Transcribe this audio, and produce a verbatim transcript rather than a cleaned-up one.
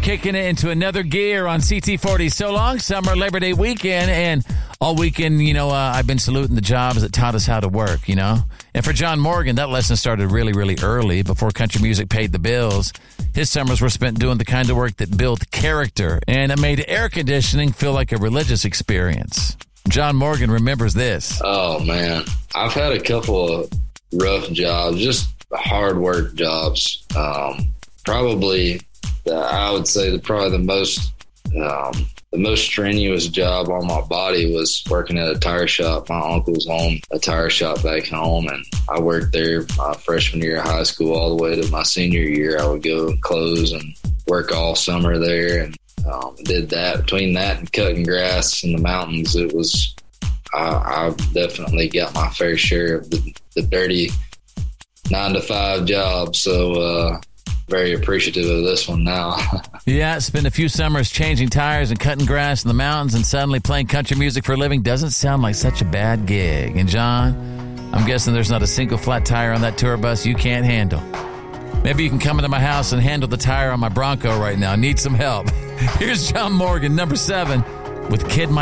kicking it into another gear on C T forty. So long, summer, Labor Day weekend, and all weekend, you know, uh, I've been saluting the jobs that taught us how to work, you know. And for John Morgan, that lesson started really, really early before country music paid the bills. His summers were spent doing the kind of work that built character, and it made air conditioning feel like a religious experience. John Morgan remembers this. Oh, man. I've had a couple of rough jobs, just hard work jobs. Um, probably, the, I would say, the probably the most um, the most strenuous job on my body was working at a tire shop. My uncle's owned a tire shop back home, and I worked there my freshman year of high school all the way to my senior year. I would go and close and work all summer there, and um, did that. Between that and cutting grass in the mountains, it was I, I definitely got my fair share of the, the dirty nine to five job. So uh, very appreciative of this one now. Yeah, spent a few summers changing tires and cutting grass in the mountains, and suddenly playing country music for a living doesn't sound like such a bad gig. And John, I'm guessing there's not a single flat tire on that tour bus you can't handle. Maybe you can come into my house and handle the tire on my Bronco right now. Need some help. Here's John Morgan, number seven, with Kid Mike.